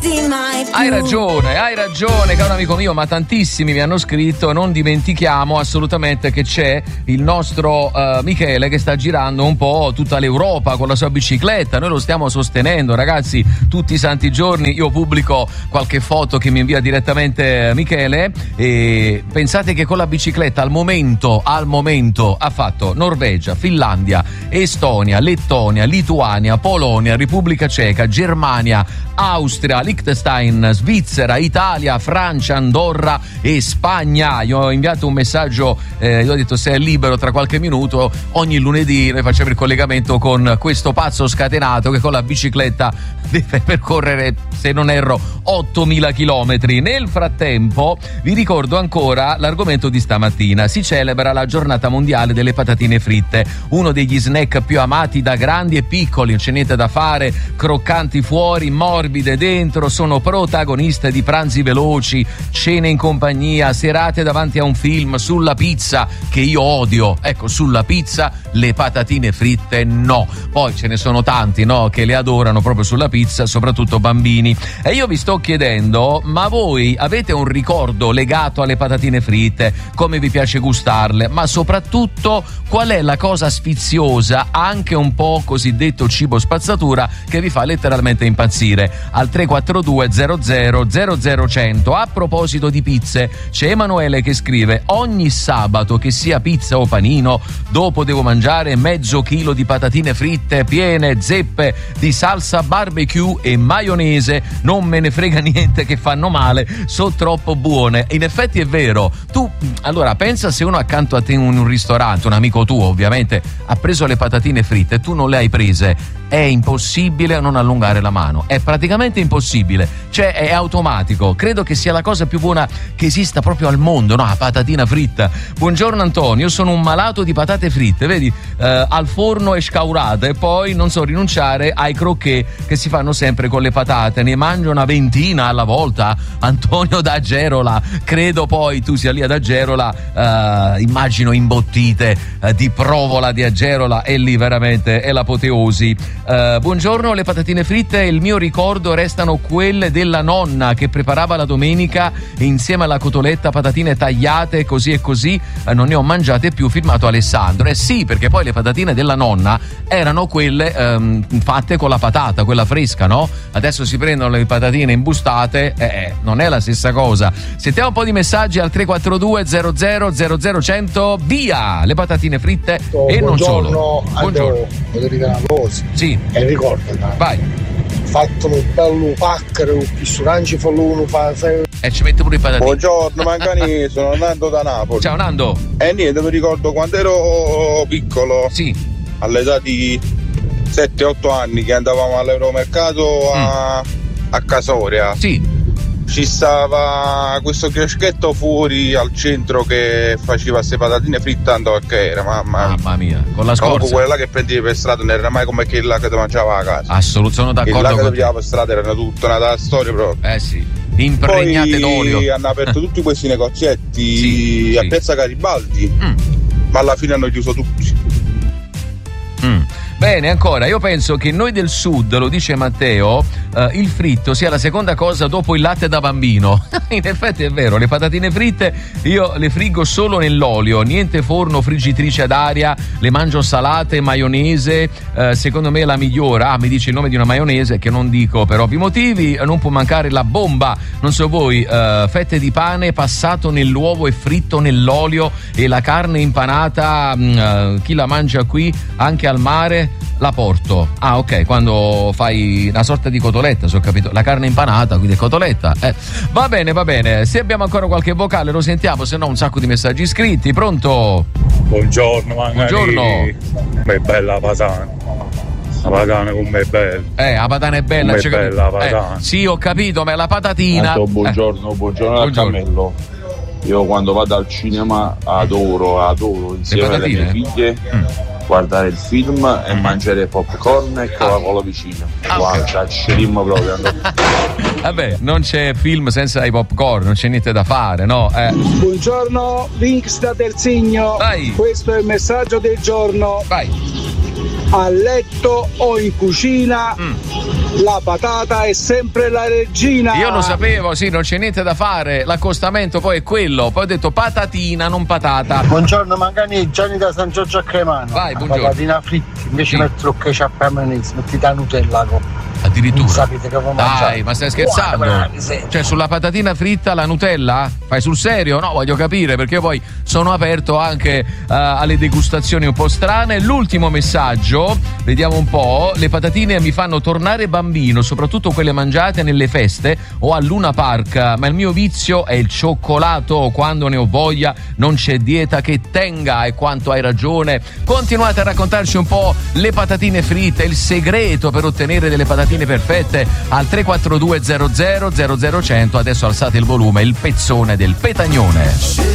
vederti mai più. Hai ragione, caro amico mio, ma tantissimi mi hanno scritto. Non dimentichiamo assolutamente che c'è il nostro Michele che sta girando un po' tutta l'Europa con la sua bicicletta. Noi lo stiamo sostenendo, ragazzi, tutti i santi giorni. Io pubblico qualche foto che mi invia direttamente Michele, e pensate che con la bicicletta al momento ha fatto Norvegia, Finlandia, Estonia, Lettonia, Lituania, Polonia, Repubblica Ceca, Germania, Austria, Liechtenstein, Svizzera, Italia, Francia, Andorra e Spagna. Io ho inviato un messaggio, gli ho detto se è libero tra qualche minuto. Ogni lunedì noi facciamo il collegamento con questo pazzo scatenato che con la bicicletta deve percorrere, se non erro, 8.000 chilometri. Nel frattempo vi ricordo ancora l'argomento di stamattina. Si celebra la giornata mondiale delle patatine fritte, uno degli snack più amati da grandi e piccoli. Non c'è niente da fare, croccanti fuori, morbide dentro, sono protagoniste di pranzi veloci, cene in compagnia, serate davanti a un film, sulla pizza, che io odio. Ecco, sulla pizza le patatine fritte no. Poi ce ne sono tanti, no, che le adorano proprio sulla pizza, soprattutto bambini. E io vi sto chiedendo, ma voi avete un ricordo legato alle patatine fritte? Come vi piace gustarle? Ma soprattutto qual è la cosa sfiziosa, anche un po' cosiddetto cibo spazzatura, che vi fa letteralmente impazzire? Al 342 00 00 A proposito di pizze, c'è Emanuele che scrive: ogni sabato, che sia pizza o panino, dopo devo mangiare mezzo chilo di patatine fritte piene zeppe di salsa barbecue e maionese. Non me ne frega niente che fanno male, sono troppo buone. In effetti è vero. Tu allora pensa, se uno accanto a te in un ristorante, un amico tuo ovviamente, ha preso le patatine fritte e tu non le hai prese, è impossibile non allungare la mano, è praticamente impossibile, cioè è automatico. Credo che sia la cosa più buona che esista proprio al mondo, no? La patatina fritta. Buongiorno Antonio, sono un malato di patate fritte, vedi, al forno e scaurate, e poi non so rinunciare ai crocchè che si fanno sempre con le patate, ne mangio una ventina alla volta. Antonio da Gerola, credo poi tu sia lì ad Agerola, immagino imbottite di provola di Agerola, e lì veramente è l'apoteosi. Buongiorno, le patatine fritte, il mio ricordo restano quelle della nonna che preparava la domenica insieme alla cotoletta, patatine tagliate così e così. Non ne ho mangiate più, firmato Alessandro. Sì, perché poi le patatine della nonna erano quelle fatte con la patata, quella fresca, no? Adesso si prendono le patatine imbustate, non è la stessa cosa. Sentiamo un po' di messaggi al 342 00 00 via le patatine fritte. E non solo. Buongiorno. Sì. E ricorda, vai. Fatelo bello paccaro, questo lanci falluno fa. E ci mette pure i patatini. Buongiorno Mancani, sono Nando da Napoli. Ciao Nando. E niente, mi ricordo quando ero piccolo, sì, all'età di 7-8 anni, che andavamo all'Euromercato a Casoria. Sì. Ci stava questo chioschetto fuori al centro che faceva queste patatine fritte, che era, mamma mia, con la scorza. Quella là che prendevi per strada non era mai come quella che ti mangiava a casa. Assolutamente, sono d'accordo. Quella che ti mangiava per strada era tutta una storia proprio. Sì, impregnate d'olio. Poi hanno aperto tutti questi negozietti a Piazza Garibaldi, ma alla fine hanno chiuso tutti. Bene, ancora, io penso che noi del sud, lo dice Matteo, il fritto sia la seconda cosa dopo il latte da bambino. In effetti è vero, le patatine fritte io le friggo solo nell'olio, niente forno, friggitrice ad aria, le mangio salate, maionese, secondo me è la migliore. Mi dice il nome di una maionese che non dico per ovvi motivi. Non può mancare la bomba, non so voi, fette di pane passato nell'uovo e fritto nell'olio, e la carne impanata, chi la mangia qui anche al mare la porto. Ok, quando fai una sorta di cotoletta, se ho capito, la carne impanata, quindi è cotoletta. Va bene, se abbiamo ancora qualche vocale lo sentiamo, se no un sacco di messaggi scritti. Pronto? Buongiorno Mancani. Buongiorno. Ma è bella la patana. La patana come è bella. La patana è bella, come è bella la patana. Sì, ho capito, ma è la patatina. Buongiorno al cammello. Io quando vado al cinema adoro insieme alle mie figlie guardare il film e mangiare popcorn e Coca-Cola vicino. Guarda, scelimmo proprio. Vabbè, non c'è film senza i popcorn, non c'è niente da fare, no? Buongiorno, Vinx da Terzigno. Vai. Questo è il messaggio del giorno. Vai. A letto o in cucina La patata è sempre la regina. Io lo sapevo, sì, non c'è niente da fare. L'accostamento poi è quello. Poi ho detto patatina, non patata. Buongiorno Mangani, Gianni da San Giorgio a Cremano. Vai, buongiorno. Patatina fritta, invece Sì. metto lo ketchup a mayonnaise, metti da Nutella. Addirittura. Non sapete che avevo mangiato. Dai, ma stai scherzando? Cioè, sulla patatina fritta la Nutella? Fai sul serio? No, voglio capire, perché io poi sono aperto anche alle degustazioni un po' strane. L'ultimo messaggio, vediamo un po'. Le patatine mi fanno tornare bambino, soprattutto quelle mangiate nelle feste o al Luna Park, ma il mio vizio è il cioccolato. Quando ne ho voglia non c'è dieta che tenga, e quanto hai ragione. Continuate a raccontarci un po' le patatine fritte, il segreto per ottenere delle patatine perfette al 342 00 00 100. Adesso alzate il volume, il pezzone del Petagnone.